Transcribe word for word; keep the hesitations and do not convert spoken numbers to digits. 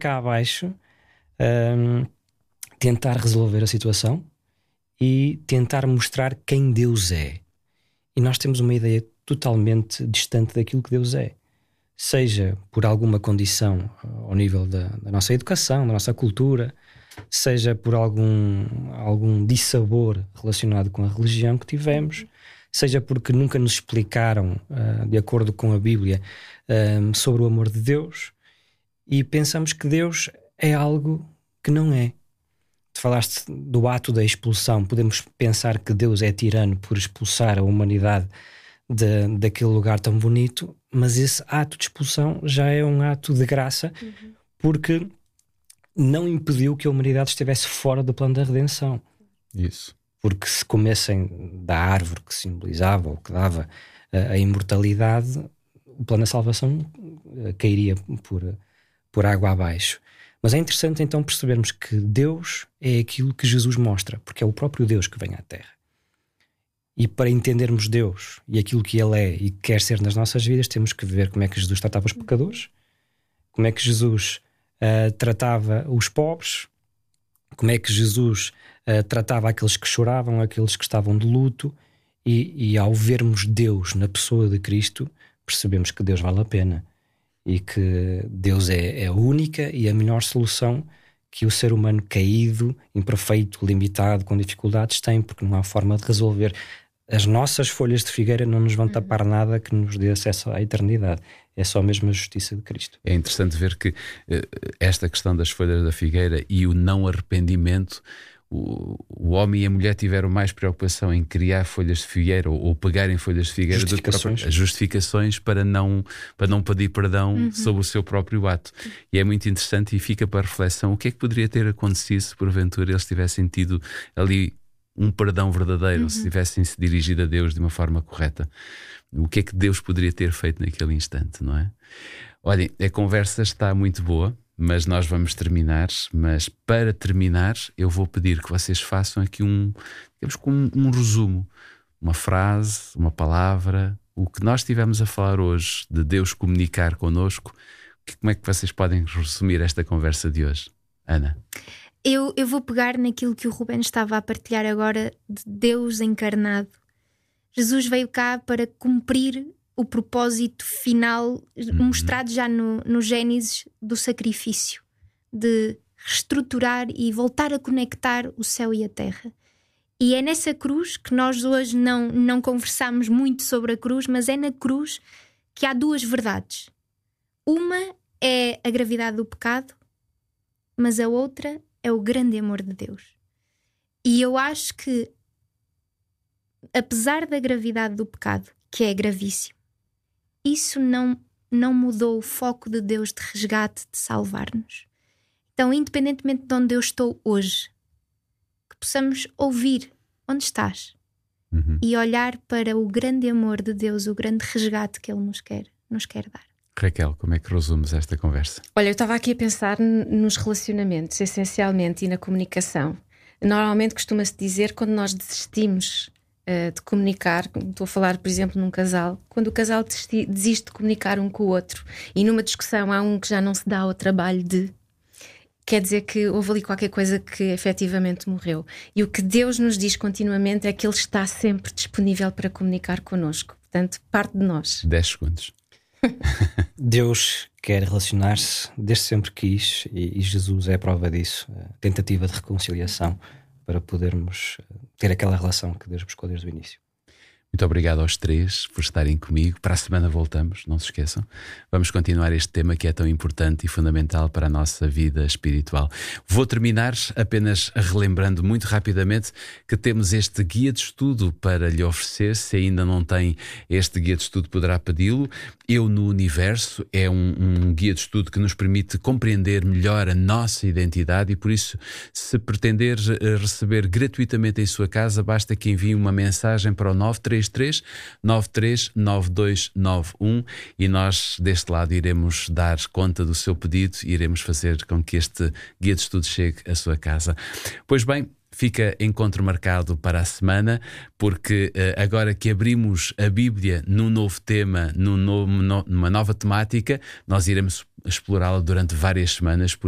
cá abaixo, um, tentar resolver a situação e tentar mostrar quem Deus é. E nós temos uma ideia totalmente distante daquilo que Deus é. Seja por alguma condição ao nível da, da nossa educação, da nossa cultura, seja por algum, algum dissabor relacionado com a religião que tivemos, seja porque nunca nos explicaram, uh, de acordo com a Bíblia, uh, sobre o amor de Deus, e pensamos que Deus é algo que não é. Tu falaste do ato da expulsão. Podemos pensar que Deus é tirano por expulsar a humanidade de, daquele lugar tão bonito, mas esse ato de expulsão já é um ato de graça, uhum. porque não impediu que a humanidade estivesse fora do plano da redenção. Isso. Porque se comessem da árvore que simbolizava ou que dava a, a imortalidade, o plano da salvação uh, cairia por, por água abaixo. Mas é interessante então percebermos que Deus é aquilo que Jesus mostra, porque é o próprio Deus que vem à Terra. E para entendermos Deus e aquilo que Ele é e quer ser nas nossas vidas, temos que ver como é que Jesus tratava os pecadores, como é que Jesus uh, tratava os pobres, como é que Jesus uh, tratava aqueles que choravam, aqueles que estavam de luto, e, e ao vermos Deus na pessoa de Cristo, percebemos que Deus vale a pena. E que Deus é, é a única e a melhor solução que o ser humano caído, imperfeito, limitado, com dificuldades tem, porque não há forma de resolver. As nossas folhas de figueira não nos vão tapar nada que nos dê acesso à eternidade. É só mesmo a justiça de Cristo. É interessante ver que uh, esta questão das folhas da figueira e o não arrependimento, o, o homem e a mulher tiveram mais preocupação em criar folhas de figueira ou, ou pegarem folhas de figueira do que próprio, justificações para não, para não pedir perdão uhum. sobre o seu próprio ato. E é muito interessante e fica para a reflexão: o que é que poderia ter acontecido se porventura eles tivessem tido ali um perdão verdadeiro, uhum. se tivessem se dirigido a Deus de uma forma correta? O que é que Deus poderia ter feito naquele instante, não é? Olhem, a conversa está muito boa, mas nós vamos terminar. Mas para terminar, eu vou pedir que vocês façam aqui um, digamos, um, um resumo, uma frase, uma palavra, o que nós estivemos a falar hoje de Deus comunicar connosco. Que, como é que vocês podem resumir esta conversa de hoje? Ana? Eu, eu vou pegar naquilo que o Ruben estava a partilhar agora, de Deus encarnado. Jesus veio cá para cumprir o propósito final uhum. mostrado já no, no Gênesis do sacrifício, de reestruturar e voltar a conectar o céu e a terra. E é nessa cruz que nós hoje não, não conversamos muito sobre a cruz, mas é na cruz que há duas verdades. Uma é a gravidade do pecado, mas a outra é o grande amor de Deus. E eu acho que, apesar da gravidade do pecado, que é gravíssimo, isso não, não mudou o foco de Deus de resgate, de salvar-nos. Então, independentemente de onde eu estou hoje, que possamos ouvir onde estás uhum. e olhar para o grande amor de Deus, o grande resgate que Ele nos quer, nos quer dar. Raquel, como é que resumes esta conversa? Olha, eu estava aqui a pensar nos relacionamentos, essencialmente, e na comunicação. Normalmente costuma-se dizer, quando nós desistimos uh, de comunicar, estou a falar, por exemplo, num casal, quando o casal desisti, desiste de comunicar um com o outro e numa discussão há um que já não se dá ao trabalho de... quer dizer que houve ali qualquer coisa que efetivamente morreu. E o que Deus nos diz continuamente é que Ele está sempre disponível para comunicar connosco. Portanto, parte de nós. dez segundos. Deus quer relacionar-se, desde sempre quis, e, e Jesus é a prova disso. A tentativa de reconciliação para podermos ter aquela relação que Deus buscou desde o início. Muito obrigado aos três por estarem comigo. Para a semana voltamos, não se esqueçam. Vamos continuar este tema que é tão importante e fundamental para a nossa vida espiritual. Vou terminar apenas relembrando muito rapidamente que temos este guia de estudo para lhe oferecer. Se ainda não tem este guia de estudo, poderá pedi-lo. Eu no Universo é um, um guia de estudo que nos permite compreender melhor a nossa identidade e, por isso, se pretender receber gratuitamente em sua casa, basta que envie uma mensagem para o nove três três, nove três nove dois nove um e nós deste lado iremos dar conta do seu pedido e iremos fazer com que este guia de estudo chegue à sua casa. Pois bem, fica encontro marcado para a semana, porque uh, agora que abrimos a Bíblia num novo tema, num novo, numa nova temática, nós iremos explorá-la durante várias semanas. Por